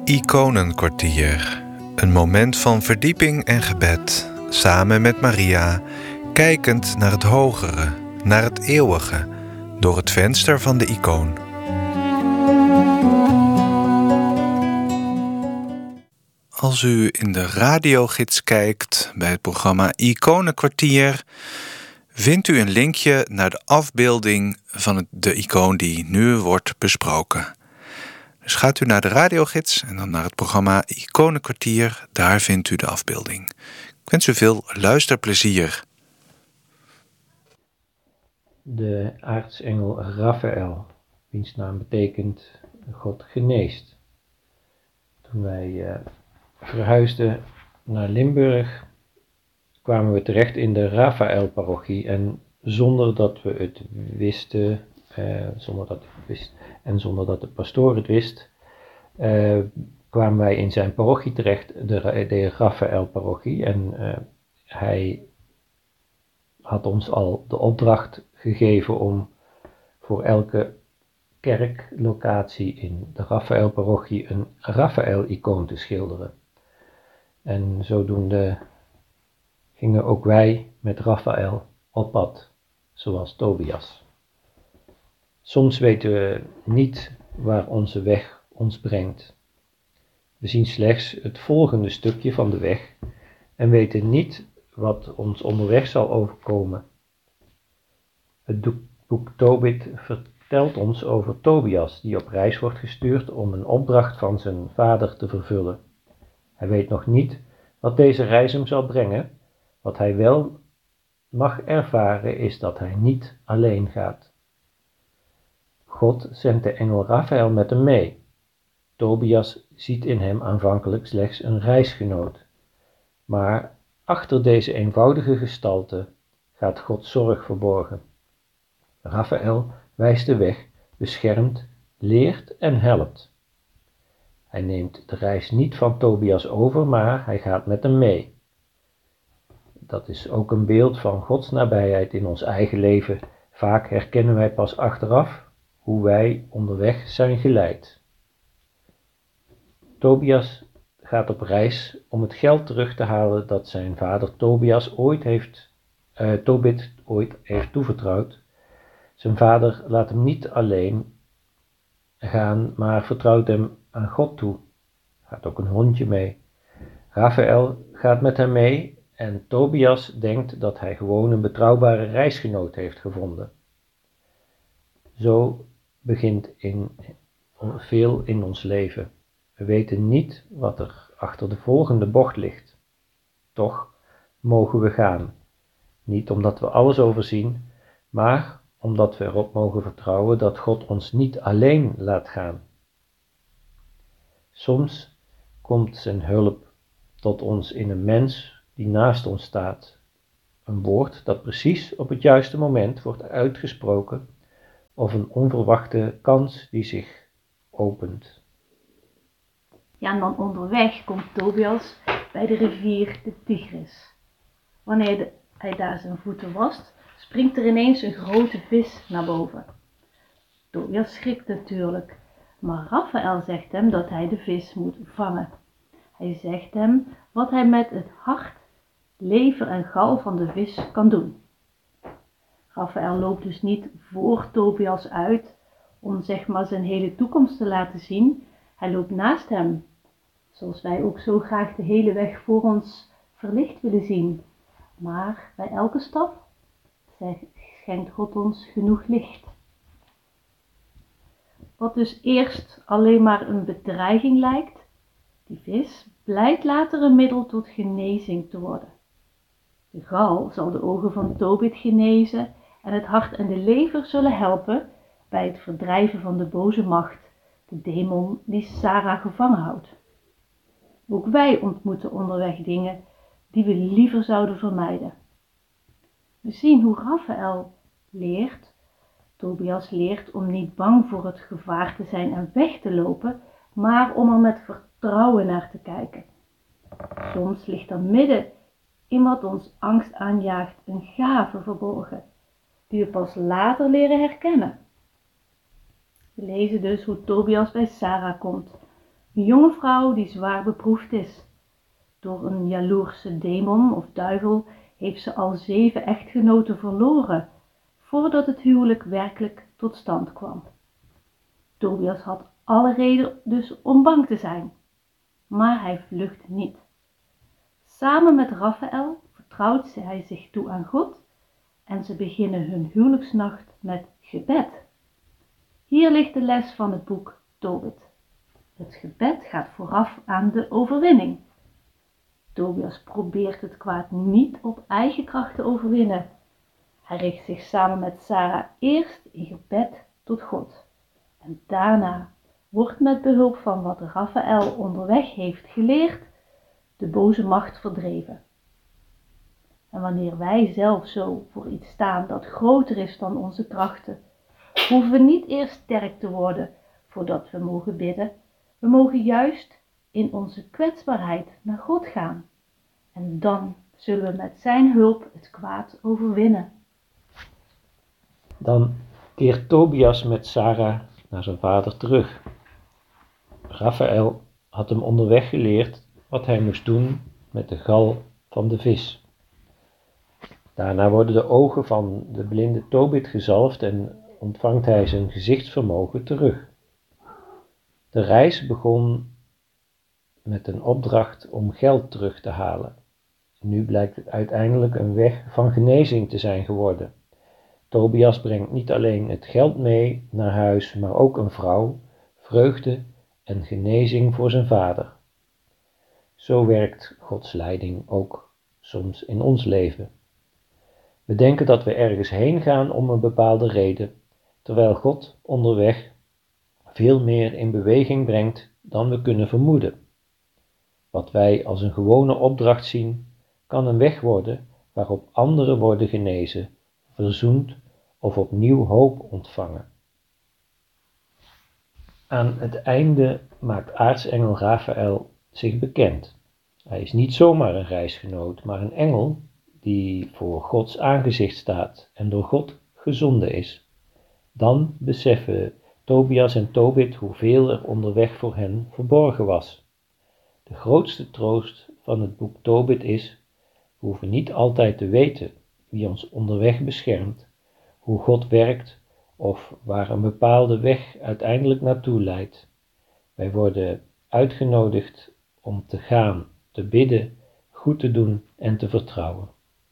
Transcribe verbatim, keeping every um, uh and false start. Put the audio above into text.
Iconenkwartier. Een moment van verdieping en gebed, samen met Maria, kijkend naar het hogere, naar het eeuwige, door het venster van de icoon. Als u in de radiogids kijkt bij het programma Iconenkwartier, vindt u een linkje naar de afbeelding van het, de icoon die nu wordt besproken. Dus gaat u naar de radiogids en dan naar het programma Iconenkwartier, daar vindt u de afbeelding. Ik wens u veel luisterplezier. De aartsengel Raphaël, wiens naam betekent God geneest. Toen wij uh, verhuisden naar Limburg, kwamen we terecht in de Raphaël-parochie en zonder dat we het wisten, uh, zonder dat ik het wist en zonder dat de pastoor het wist, uh, kwamen wij in zijn parochie terecht, de, de Raphaël-parochie, en uh, hij had ons al de opdracht gegeven om voor elke kerklocatie in de Raphaël-parochie een Raphaël-icoon te schilderen. En zodoende gingen ook wij met Raphaël op pad, zoals Tobias. Soms weten we niet waar onze weg ons brengt. We zien slechts het volgende stukje van de weg en weten niet wat ons onderweg zal overkomen. Het boek Tobit vertelt ons over Tobias, die op reis wordt gestuurd om een opdracht van zijn vader te vervullen. Hij weet nog niet wat deze reis hem zal brengen. Wat hij wel mag ervaren is dat hij niet alleen gaat. God zendt de engel Raphaël met hem mee. Tobias ziet in hem aanvankelijk slechts een reisgenoot. Maar achter deze eenvoudige gestalte gaat Gods zorg verborgen. Raphaël wijst de weg, beschermt, leert en helpt. Hij neemt de reis niet van Tobias over, maar hij gaat met hem mee. Dat is ook een beeld van Gods nabijheid in ons eigen leven. Vaak herkennen wij pas achteraf hoe wij onderweg zijn geleid. Tobias gaat op reis om het geld terug te halen dat zijn vader Tobias ooit heeft, uh, Tobit ooit heeft toevertrouwd. Zijn vader laat hem niet alleen gaan, maar vertrouwt hem aan God toe. Er gaat ook een hondje mee. Raphaël gaat met hem mee en Tobias denkt dat hij gewoon een betrouwbare reisgenoot heeft gevonden. Zo begint in, veel in ons leven. We weten niet wat er achter de volgende bocht ligt. Toch mogen we gaan. Niet omdat we alles overzien, maar omdat we erop mogen vertrouwen dat God ons niet alleen laat gaan. Soms komt zijn hulp tot ons in een mens die naast ons staat. Een woord dat precies op het juiste moment wordt uitgesproken of een onverwachte kans die zich opent. Ja, en dan onderweg komt Tobias bij de rivier de Tigris. Wanneer de, hij daar zijn voeten wast, springt er ineens een grote vis naar boven. Tobias schrikt natuurlijk, maar Raphaël zegt hem dat hij de vis moet vangen. Hij zegt hem wat hij met het hart, lever en gal van de vis kan doen. Raphaël loopt dus niet voor Tobias uit om zeg maar zijn hele toekomst te laten zien. Hij loopt naast hem, zoals wij ook zo graag de hele weg voor ons verlicht willen zien. Maar bij elke stap schenkt God ons genoeg licht. Wat dus eerst alleen maar een bedreiging lijkt, die vis, blijkt later een middel tot genezing te worden. De gal zal de ogen van Tobit genezen en het hart en de lever zullen helpen bij het verdrijven van de boze macht, de demon die Sarah gevangen houdt. Ook wij ontmoeten onderweg dingen die we liever zouden vermijden. We zien hoe Raphaël leert, Tobias leert om niet bang voor het gevaar te zijn en weg te lopen, maar om er met vertrouwen naar te kijken. Soms ligt er midden in wat ons angst aanjaagt een gave verborgen, die we pas later leren herkennen. We lezen dus hoe Tobias bij Sarah komt, Een jonge vrouw die zwaar beproefd is. Door een jaloerse demon of duivel heeft ze al zeven echtgenoten verloren, voordat het huwelijk werkelijk tot stand kwam. Tobias had alle reden dus om bang te zijn, maar hij vlucht niet. Samen met Raphaël vertrouwt hij zich toe aan God en ze beginnen hun huwelijksnacht met gebed. Hier ligt de les van het boek Tobit. Het gebed gaat vooraf aan de overwinning. Tobias probeert het kwaad niet op eigen kracht te overwinnen. Hij richt zich samen met Sarah eerst in gebed tot God. En daarna wordt met behulp van wat Raphaël onderweg heeft geleerd, de boze macht verdreven. En wanneer wij zelf zo voor iets staan dat groter is dan onze krachten, hoeven we niet eerst sterk te worden voordat we mogen bidden. We mogen juist in onze kwetsbaarheid naar God gaan. En dan zullen we met zijn hulp het kwaad overwinnen. Dan keert Tobias met Sarah naar zijn vader terug. Raphaël had hem onderweg geleerd wat hij moest doen met de gal van de vis. Daarna worden de ogen van de blinde Tobit gezalfd en ontvangt hij zijn gezichtsvermogen terug. De reis begon met een opdracht om geld terug te halen. Nu blijkt het uiteindelijk een weg van genezing te zijn geworden. Tobias brengt niet alleen het geld mee naar huis, maar ook een vrouw, vreugde en genezing voor zijn vader. Zo werkt Gods leiding ook soms in ons leven. We denken dat we ergens heen gaan om een bepaalde reden, terwijl God onderweg veel meer in beweging brengt dan we kunnen vermoeden. Wat wij als een gewone opdracht zien, kan een weg worden waarop anderen worden genezen, verzoend of opnieuw hoop ontvangen. Aan het einde maakt aartsengel Raphaël zich bekend. Hij is niet zomaar een reisgenoot, maar een engel die voor Gods aangezicht staat en door God gezonden is. Dan beseffen Tobias en Tobit hoeveel er onderweg voor hen verborgen was. De grootste troost van het boek Tobit is: we hoeven niet altijd te weten wie ons onderweg beschermt, hoe God werkt of waar een bepaalde weg uiteindelijk naartoe leidt. Wij worden uitgenodigd om te gaan, te bidden, goed te doen en te vertrouwen.